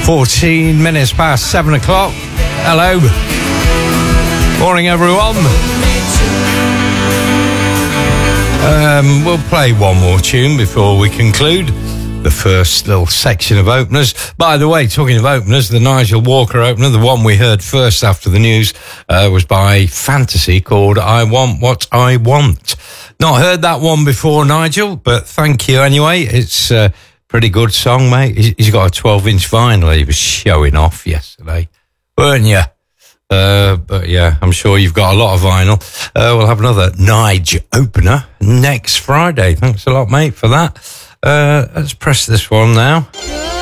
14 minutes past 7 o'clock. Hello. Morning, everyone. We'll play one more tune before we conclude the first little section of openers. By the way, talking of openers, the Nigel Walker opener, the one we heard first after the news, was by Fantasy, called I Want What I Want. Not heard that one before, Nigel, but thank you anyway. It's a pretty good song, mate. He's got a 12-inch vinyl he was showing off yesterday, weren't you? But yeah, I'm sure you've got a lot of vinyl. We'll have another Nige opener next Friday. Thanks a lot, mate, for that. Let's press this one now.